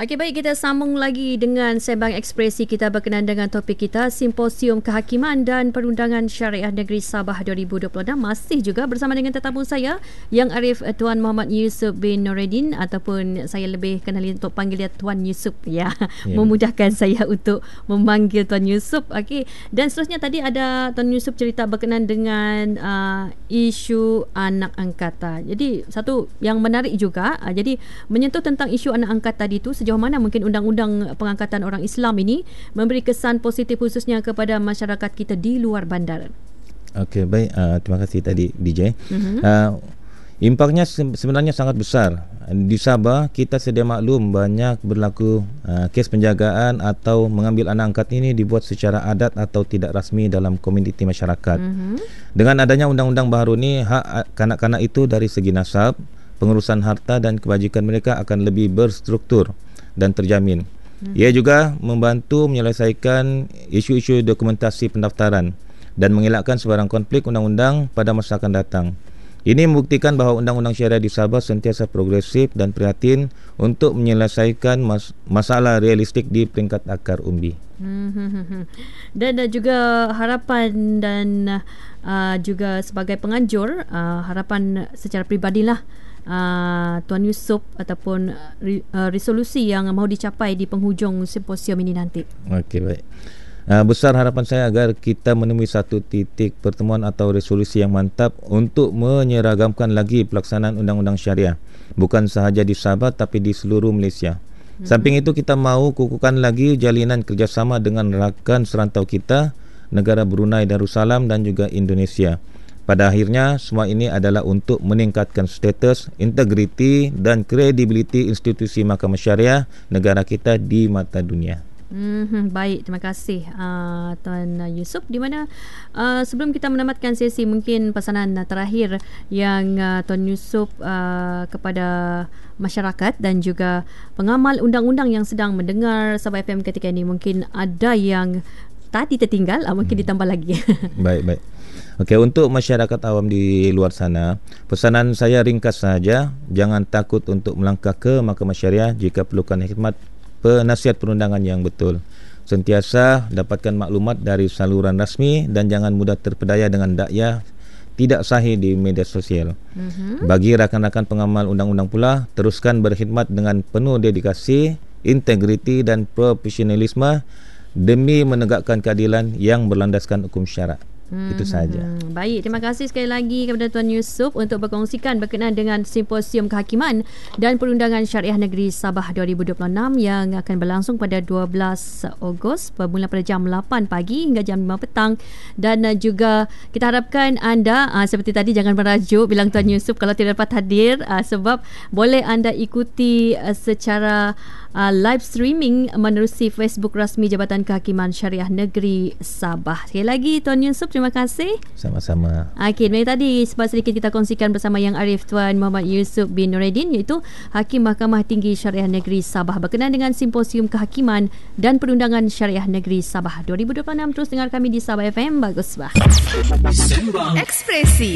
Okey, baik, kita sambung lagi dengan Sembang Ekspresi. Kita berkenaan dengan topik kita, Simposium Kehakiman dan Perundangan Syariah Negeri Sabah 2026. Masih juga bersama dengan tetamu saya, Yang Arif Tuan Muhammad Yusuf bin Noordin, ataupun saya lebih kenali untuk panggil dia Tuan Yusuf ya. Memudahkan saya untuk memanggil Tuan Yusuf. Okey, dan seterusnya tadi ada Tuan Yusuf cerita berkenaan dengan isu anak angkatan. Jadi satu yang menarik juga, jadi menyentuh tentang isu anak angkat tadi tu, sejauh mana mungkin undang-undang pengangkatan orang Islam ini memberi kesan positif khususnya kepada masyarakat kita di luar bandar. Okey, baik. Terima kasih tadi DJ. Impaknya sebenarnya sangat besar. Di Sabah kita sedia maklum banyak berlaku kes penjagaan atau mengambil anak angkat ini dibuat secara adat atau tidak rasmi dalam komuniti masyarakat. Dengan adanya undang-undang baru ni, hak kanak-kanak itu dari segi nasab, pengurusan harta dan kebajikan mereka akan lebih berstruktur dan terjamin. Ia juga membantu menyelesaikan isu-isu dokumentasi pendaftaran dan mengelakkan sebarang konflik undang-undang pada masa akan datang. Ini membuktikan bahawa undang-undang syariah di Sabah sentiasa progresif dan prihatin untuk menyelesaikan masalah realistik di peringkat akar umbi. Dan juga harapan dan juga sebagai penganjur, harapan secara pribadilah Tuan Yusuf ataupun resolusi yang mahu dicapai di penghujung simposium ini nanti. Okey, baik. Besar harapan saya agar kita menemui satu titik pertemuan atau resolusi yang mantap untuk menyeragamkan lagi pelaksanaan undang-undang syariah, bukan sahaja di Sabah tapi di seluruh Malaysia. Samping itu, kita mahu kukuhkan lagi jalinan kerjasama dengan rakan serantau kita, negara Brunei Darussalam dan juga Indonesia. Pada akhirnya, semua ini adalah untuk meningkatkan status, integriti dan kredibiliti institusi mahkamah syariah negara kita di mata dunia. Baik, terima kasih Tuan Yusuf. Di mana sebelum kita menamatkan sesi, mungkin pesanan terakhir yang Tuan Yusuf kepada masyarakat dan juga pengamal undang-undang yang sedang mendengar Sabah FM ketika ini. Mungkin ada yang tadi tertinggal, mungkin ditambah lagi. Baik. Okey, untuk masyarakat awam di luar sana, pesanan saya ringkas saja, jangan takut untuk melangkah ke mahkamah syariah jika perlukan khidmat penasihat perundangan yang betul. Sentiasa dapatkan maklumat dari saluran rasmi dan jangan mudah terpedaya dengan dakwah tidak sahih di media sosial. Bagi rakan-rakan pengamal undang-undang pula, teruskan berkhidmat dengan penuh dedikasi, integriti dan profesionalisme demi menegakkan keadilan yang berlandaskan hukum syarak. Itu saja. Baik, terima kasih sekali lagi kepada Tuan Yusuf untuk berkongsikan berkenaan dengan Simposium Kehakiman dan Perundangan Syariah Negeri Sabah 2026 yang akan berlangsung pada 12 Ogos bermula pada jam 8 pagi hingga jam 5 petang. Dan juga kita harapkan anda seperti tadi jangan merajuk bilang Tuan Yusuf kalau tidak dapat hadir, sebab boleh anda ikuti secara live streaming menerusi Facebook rasmi Jabatan Kehakiman Syariah Negeri Sabah. Sekali lagi Tuan Yusuf, terima kasih. Sama-sama. Okey, tadi sebab sedikit kita kongsikan bersama Yang Arif Tuan Muhammad Yusuf bin Noordin, iaitu Hakim Mahkamah Tinggi Syariah Negeri Sabah, berkenaan dengan Simposium Kehakiman dan Perundangan Syariah Negeri Sabah 2026. Terus dengar kami di Sabah FM. Bagus bah. Sembang Ekspresi.